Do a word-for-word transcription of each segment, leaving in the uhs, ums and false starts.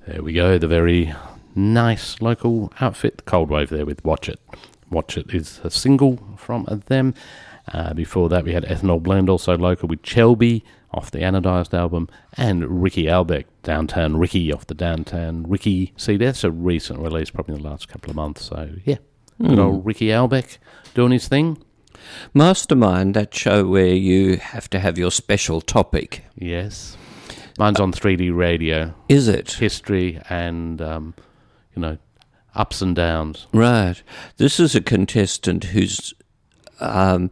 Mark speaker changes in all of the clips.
Speaker 1: There we go, the very nice local outfit, Cold Wave there with Watch It. Watch It is a single from them. Uh, before that we had Ethanol Blend, also local, with Chelby off the Anodized album, and Ricky Albeck, Downtown Ricky off the Downtown Ricky C D. That's a recent release, probably in the last couple of months. So yeah, mm. good old Ricky Albeck doing his thing.
Speaker 2: Mastermind, that show where you have to have your special topic.
Speaker 1: Yes. Mine's on three D radio.
Speaker 2: Is it?
Speaker 1: History and, um, you know, ups and downs.
Speaker 2: Right. This is a contestant who's um,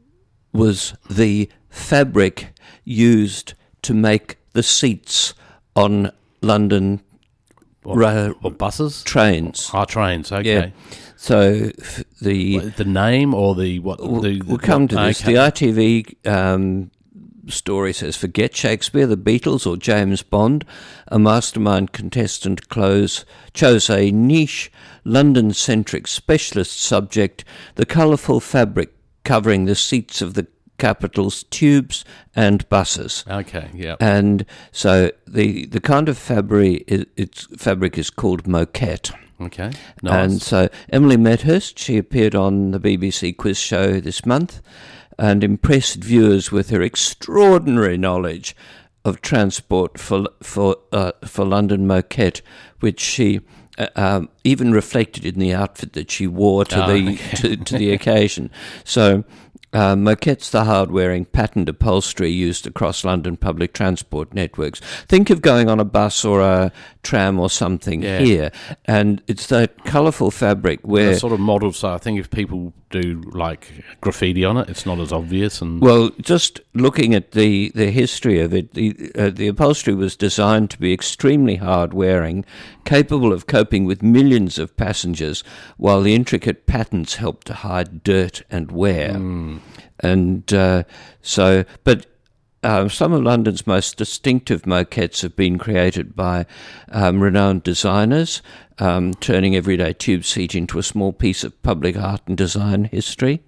Speaker 2: was the fabric used to make the seats on London
Speaker 1: What,
Speaker 2: ra-
Speaker 1: or buses?
Speaker 2: trains.
Speaker 1: Oh, trains, okay.
Speaker 2: Yeah. So f- the...
Speaker 1: What, the name or the... what?
Speaker 2: We'll,
Speaker 1: the, the
Speaker 2: we'll come
Speaker 1: what,
Speaker 2: to this.
Speaker 1: okay.
Speaker 2: The I T V um, story says, forget Shakespeare, the Beatles or James Bond. A mastermind contestant close, chose a niche London-centric specialist subject, the colourful fabric covering the seats of the capital's tubes and buses.
Speaker 1: Okay, yeah.
Speaker 2: And so the the kind of fabric is, it's fabric is called moquette.
Speaker 1: Okay, nice.
Speaker 2: And so Emily Medhurst, she appeared on the B B C quiz show this month and impressed viewers with her extraordinary knowledge of transport for for uh, for London moquette, which she uh, um, even reflected in the outfit that she wore to
Speaker 1: oh,
Speaker 2: the
Speaker 1: okay.
Speaker 2: to, to the occasion. So. Uh, moquette's the hard-wearing patterned upholstery used across London public transport networks. Think of going on a bus or a tram or something
Speaker 1: Yeah.
Speaker 2: here, and it's that colourful fabric where...
Speaker 1: The sort of model, so I think if people do like graffiti on it, it's not as obvious. And
Speaker 2: Well, just looking at the, the history of it, the uh, the upholstery was designed to be extremely hard-wearing, capable of coping with millions of passengers, while the intricate patterns helped to hide dirt and wear.
Speaker 1: Mm.
Speaker 2: And uh, so, but uh, some of London's most distinctive moquettes have been created by um, renowned designers, um, turning everyday tube seat into a small piece of public art and design history.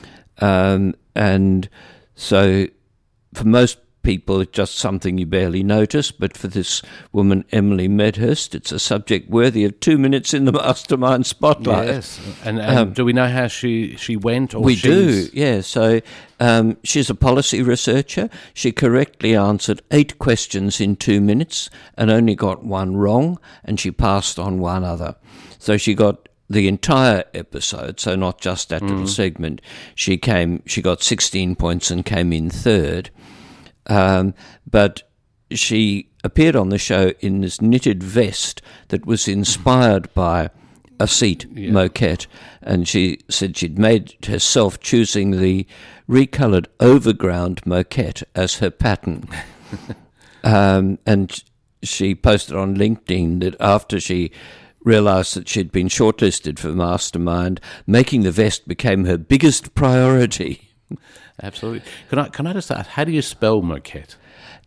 Speaker 2: Um, and so for most people, it's just something you barely notice, but for this woman, Emily Medhurst, it's a subject worthy of two minutes in the Mastermind spotlight.
Speaker 1: Yes, and, and
Speaker 2: Um,
Speaker 1: do we know how she, she went? Or
Speaker 2: we
Speaker 1: she's...
Speaker 2: do, yeah. So um, she's a policy researcher. She correctly answered eight questions in two minutes and only got one wrong, and she passed on one other. So she got the entire episode, so not just that mm. little segment. She came. She got sixteen points and came in third. Um, but she appeared on the show in this knitted vest that was inspired by a seat yeah. moquette, and she said she'd made herself choosing the recoloured overground moquette as her pattern. um, and she posted on LinkedIn that after she realised that she'd been shortlisted for Mastermind, making the vest became her biggest priority.
Speaker 1: Absolutely. Can I can I just ask, how do you spell moquette?